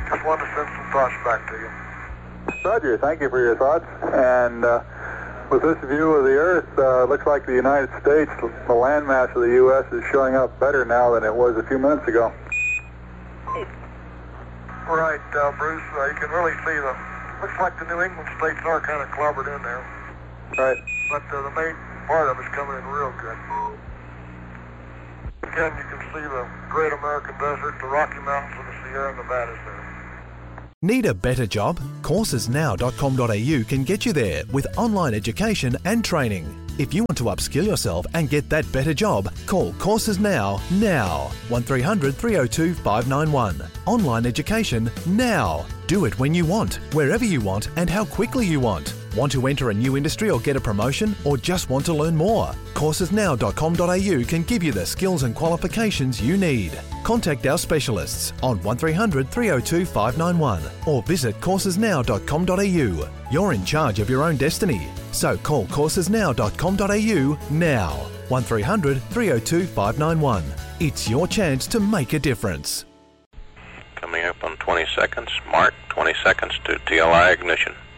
just wanted to send some thoughts back to you. Roger, thank you for your thoughts. And with this view of the Earth, looks like the United States, the landmass of the U.S. is showing up better now than it was a few minutes ago. Right, Bruce, you can really see looks like the New England states are kind of clobbered in there. Right. But the main part of it's coming in real good. Again, you can see the Great American Desert, the Rocky Mountains, and the Sierra Nevadas there. Need a better job? Coursesnow.com.au can get you there with online education and training. If you want to upskill yourself and get that better job, call Courses Now. 1300 302 591. Online education now. Do it when you want, wherever you want, and how quickly you want. Want to enter a new industry or get a promotion, or just want to learn more? Coursesnow.com.au can give you the skills and qualifications you need. Contact our specialists on 1300 302 591 or visit coursesnow.com.au. You're in charge of your own destiny, so call coursesnow.com.au now. 1300 302 591. It's your chance to make a difference. Coming up on 20 seconds. Mark, 20 seconds to TLI ignition.